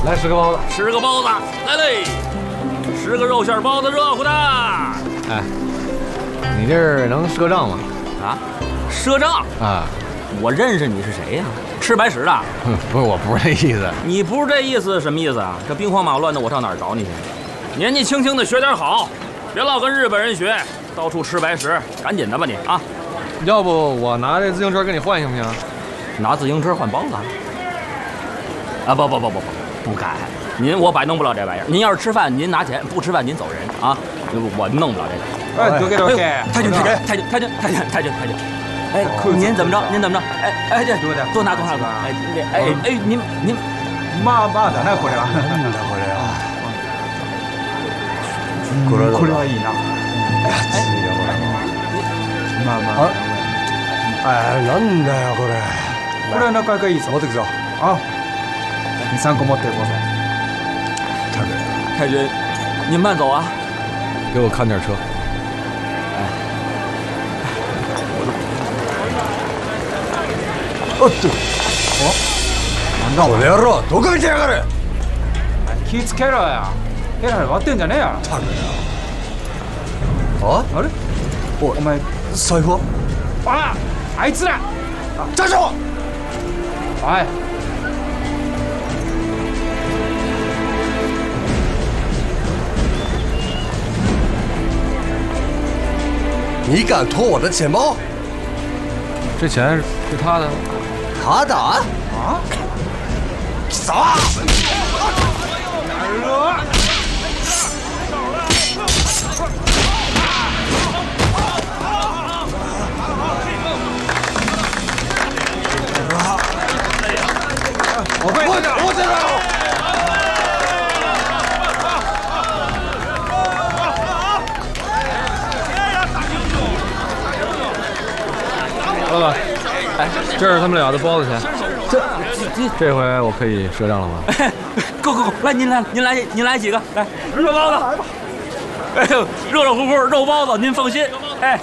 来10个包子 ，10个包子，来嘞，10个肉馅包子，热乎的。 哎，你这儿能赊账吗？ 啊，赊账啊？ 我认识你是谁呀？吃白食的？ 不是，我不是这意思。 你不是这意思什么意思啊？这兵荒马乱的，我上哪儿找你去？年纪轻轻的学点好，别老跟日本人学，到处吃白食，赶紧的吧你啊！ 要不我拿这自行车跟你换行不行？ 拿自行车换包子？啊不敢！我摆弄不了这玩意儿。您要是吃饭，您拿钱；不吃饭，您走人啊！我弄不了这个。 哎，多给。 太君。哎，您怎么着？哎，这多拿。哎，您， まだなこれは。 なんだこれは。 これはいいな。 安いよこれも。 まあ。 なんだよこれ。 これはなかなかいいぞ。 持ってくぞ。 啊，2、3個持ってください。 太君，您慢走啊！ 给我看点车。 おっと。なんだこの野郎、どこ見てやがる。 気ぃつけろや。ヘラヘラ割ってんじゃねえや。 たくよ。 あれ？お前財布は？ あいつら。 站住！ おい。 你敢偷我的钱包？ 这钱是他的。 他的？啊？走啊！我这个。 老板，哎，这是他们俩的包子钱。这回我可以赊账了吗？ 够，来您来几个，来热包子，来吧。哎呦，热乎乎肉包子，您放心。哎，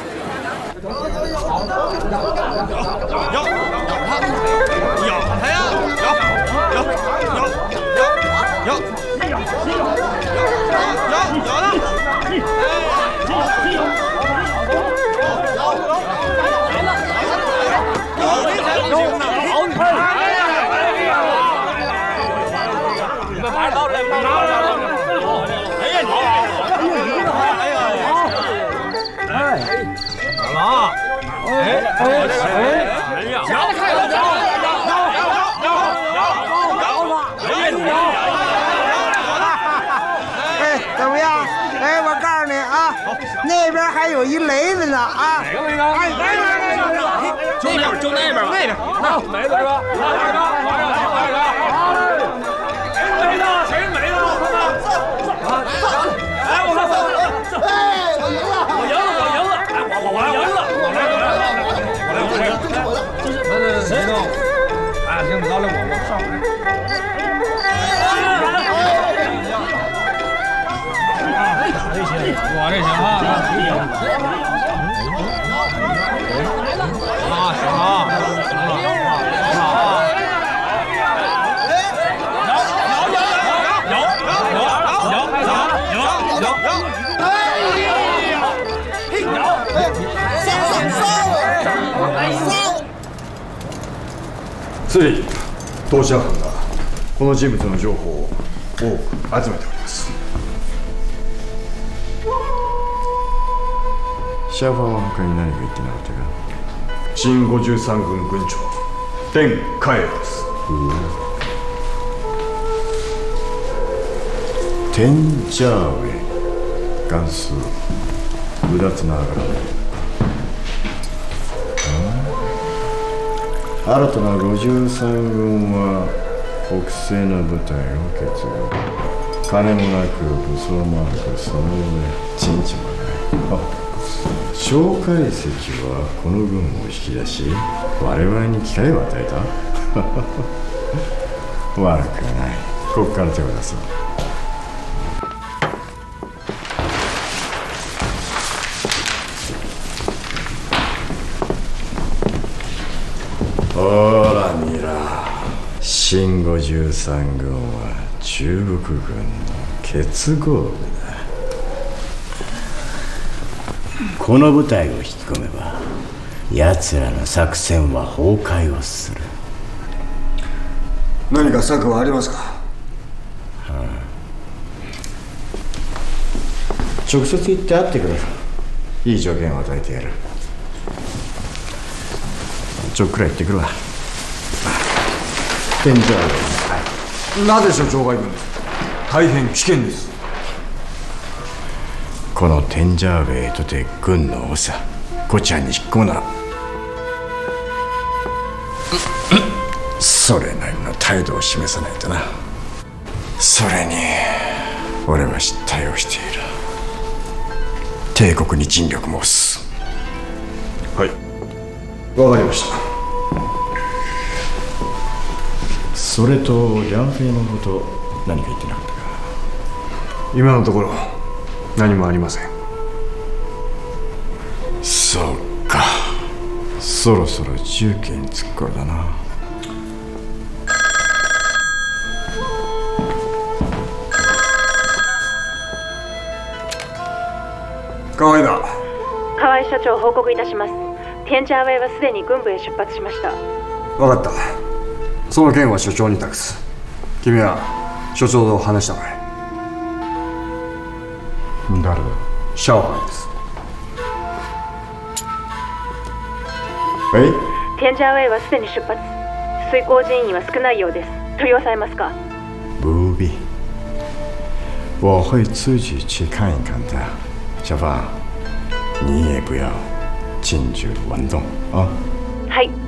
怎么样？哎，我告诉你啊，那边还有一雷子呢啊！ 哪个雷子？就那边吧，那边。 梅子是吧？ 没的，谁没的？哎，我看， 哎，我赢了！ 我赢了！哎，我赢了！ 那谁弄？哎，行，拿来我上。我这行啊！行啊！ つい投資班がこの人物の情報を多く集めております。シャーファーは他に何か言ってなかったか。新53軍軍長天海英です。天ジャーウェイ元数うだつながら新たな53軍は北西の部隊を結合。金もなく武装もなく、その上陣地もない。蒋介石はこの軍を引き出し、我々に機会を与えた。悪くない。ここから手を出そう。ほら見ろ、新53軍は中国軍の結合部だ。この部隊を引き込めば奴らの作戦は崩壊をする。 何か策はありますか？ 直接言って会ってくれ。いい助言を与えてやる。ちょっくら行ってくるわ。天井なぜ所長が行くんです？大変危険です。 このテンジャーウェイとて軍の長こちらに引っ込むならそれなりの態度を示さないとな。それに俺は失態をしている。帝国に尽力申す。 はい、わかりました。 それと梁平のこと何か言ってなかったか？ 今のところ何もありません。 そうか、そろそろ重慶に着く頃だな。 河合だ。 河合社長、報告いたします。テンジャーウェイはすでに軍部へ出発しました。 分かった。その件は所長に託す。君は所長と話したまえ。 誰だ？ シャオハイです。 テンジャーウェイはすでに出発。遂行人員は少ないようです。取り押さえますか？ 不必，我会自己去看一看的。小芳，你也不要轻举妄动啊。 はい。